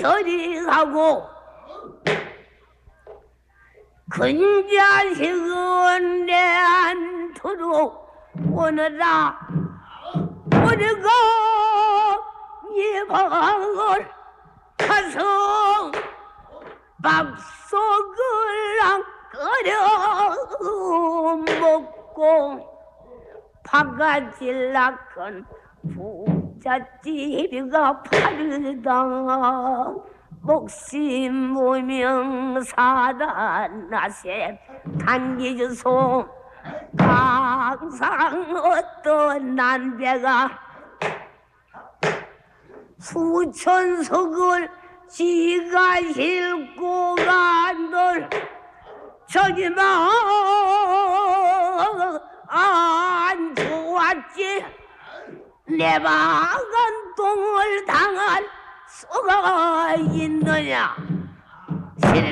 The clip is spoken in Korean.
저리 가고 근자식은 내한테로 오너라. 우리가 이 방을 가서 밥속을 끓여 먹고 바가지락한 부잣집이가 파르다. 목심 무명 사단나세 단기주소 항상 어떤 난배가 수천석을 지가 싣고 간들 저기만 안 좋았지. 내 방은 똥을 당할 수가 있느냐.